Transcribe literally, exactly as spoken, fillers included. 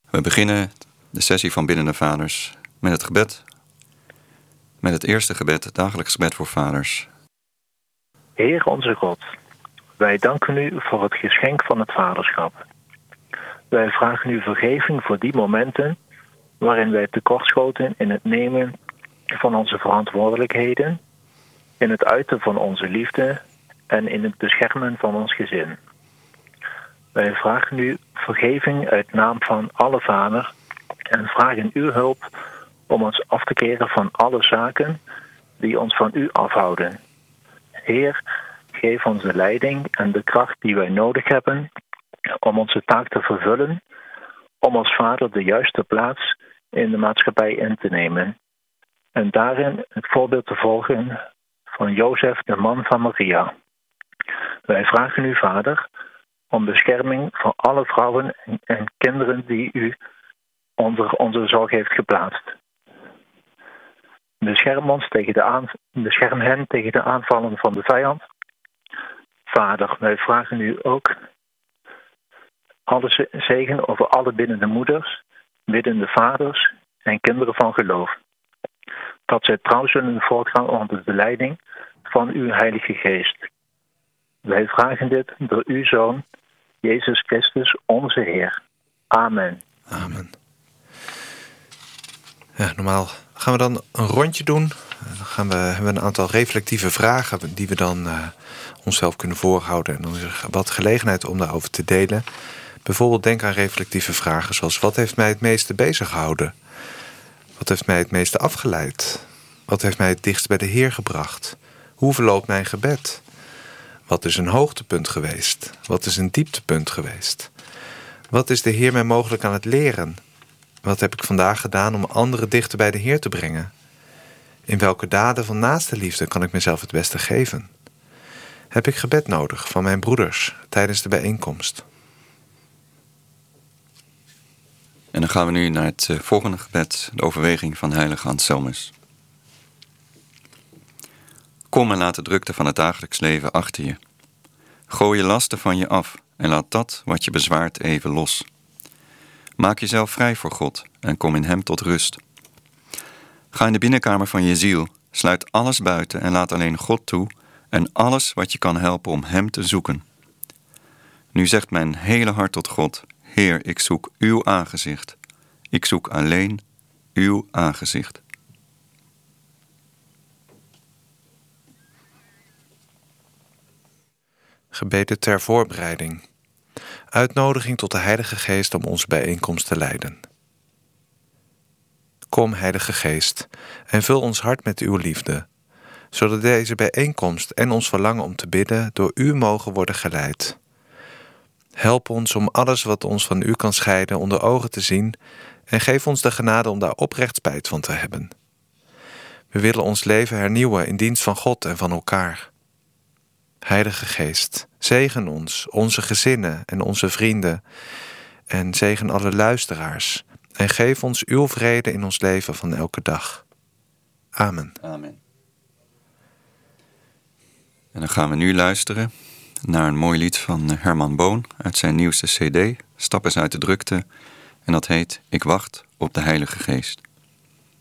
We beginnen de sessie van Biddende Vaders met het gebed. Met het eerste gebed, het dagelijks gebed voor vaders. Heer onze God, wij danken u voor het geschenk van het vaderschap. Wij vragen u vergeving voor die momenten waarin wij tekortschoten in het nemen van onze verantwoordelijkheden, in het uiten van onze liefde en in het beschermen van ons gezin. Wij vragen u vergeving uit naam van alle vader en vragen uw hulp om ons af te keren van alle zaken die ons van u afhouden. Heer, geef ons de leiding en de kracht die wij nodig hebben om onze taak te vervullen, om als vader de juiste plaats in de maatschappij in te nemen. En daarin het voorbeeld te volgen van Jozef, de man van Maria. Wij vragen u, vader, om bescherming voor alle vrouwen en kinderen die u onder onze zorg heeft geplaatst. Bescherm ons tegen de aan, bescherm hen tegen de aanvallen van de vijand. Vader, wij vragen u ook alle zegen over alle biddende moeders, biddende vaders en kinderen van geloof. Dat zij trouw zullen voortgaan onder de leiding van uw Heilige Geest. Wij vragen dit door uw Zoon, Jezus Christus, onze Heer. Amen. Amen. Ja, normaal gaan we dan een rondje doen. Dan gaan we, hebben we een aantal reflectieve vragen die we dan uh, onszelf kunnen voorhouden. En dan is er wat gelegenheid om daarover te delen. Bijvoorbeeld denk aan reflectieve vragen zoals: wat heeft mij het meeste bezig gehouden? Wat heeft mij het meeste afgeleid? Wat heeft mij het dichtst bij de Heer gebracht? Hoe verloopt mijn gebed? Wat is een hoogtepunt geweest? Wat is een dieptepunt geweest? Wat is de Heer mij mogelijk aan het leren? Wat heb ik vandaag gedaan om anderen dichter bij de Heer te brengen? In welke daden van naaste liefde kan ik mezelf het beste geven? Heb ik gebed nodig van mijn broeders tijdens de bijeenkomst? En dan gaan we nu naar het uh, volgende gebed, de overweging van heilige Anselmus. Kom en laat de drukte van het dagelijks leven achter je. Gooi je lasten van je af en laat dat wat je bezwaart even los. Maak jezelf vrij voor God en kom in hem tot rust. Ga in de binnenkamer van je ziel, sluit alles buiten en laat alleen God toe en alles wat je kan helpen om hem te zoeken. Nu zegt mijn hele hart tot God: Heer, ik zoek uw aangezicht. Ik zoek alleen uw aangezicht. Gebeden ter voorbereiding. Uitnodiging tot de Heilige Geest om onze bijeenkomst te leiden. Kom, Heilige Geest, en vul ons hart met uw liefde, zodat deze bijeenkomst en ons verlangen om te bidden door u mogen worden geleid. Help ons om alles wat ons van u kan scheiden onder ogen te zien en geef ons de genade om daar oprecht spijt van te hebben. We willen ons leven hernieuwen in dienst van God en van elkaar. Heilige Geest, zegen ons, onze gezinnen en onze vrienden en zegen alle luisteraars en geef ons uw vrede in ons leven van elke dag. Amen. Amen. En dan gaan we nu luisteren naar een mooi lied van Herman Boon uit zijn nieuwste cd, Stap eens uit de drukte. En dat heet Ik wacht op de Heilige Geest.